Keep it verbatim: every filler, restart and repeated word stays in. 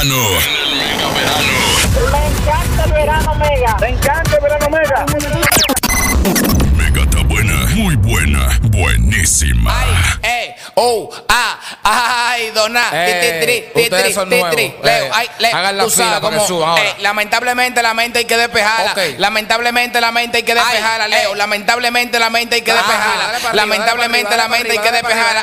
verano. En el mega verano. Me encanta el verano mega. Me encanta el verano mega. Mega está buena, muy buena, buenísima. Ay, eh, oh, ah, ay, dona, Eh, ti, ti, ustedes ti, son ti, nuevos. ti, Eh, Leo, ay, Leo, hagan la tú fila sabes para que cómo, suban ahora. eh, lamentablemente la mente hay que despejarla. Ok. Lamentablemente la mente hay que despejarla, Ay, Leo. eh. Lamentablemente la mente hay que Ah, despejarla. dale para arriba, Lamentablemente dale la para mente hay arriba, que dale para despejarla.